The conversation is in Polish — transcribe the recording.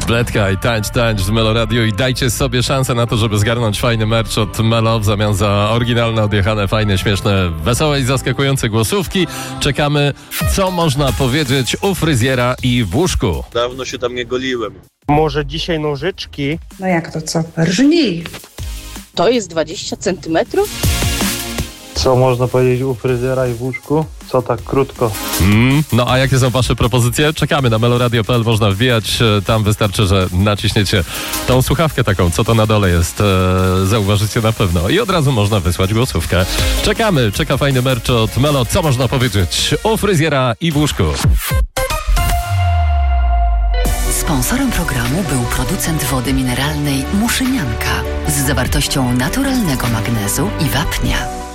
Bledka i tańcz w Melo Radio i dajcie sobie szansę na to, żeby zgarnąć fajny merch od Melo w zamian za oryginalne, odjechane, fajne, śmieszne, wesołe i zaskakujące głosówki. Czekamy, co można powiedzieć u fryzjera i w łóżku. Dawno się tam nie goliłem. Może dzisiaj nożyczki? No jak to co? Rżnij. To jest 20 centymetrów? Co można powiedzieć u fryzjera i w łóżku? Co tak krótko? No a jakie są wasze propozycje? Czekamy na meloradio.pl, można wbijać. Tam wystarczy, że naciśniecie tą słuchawkę taką, co to na dole jest. Zauważycie na pewno. I od razu można wysłać głosówkę. Czekamy, czeka fajny merch od Melo. Co można powiedzieć u fryzjera i w łóżku? Sponsorem programu był producent wody mineralnej Muszynianka z zawartością naturalnego magnezu i wapnia.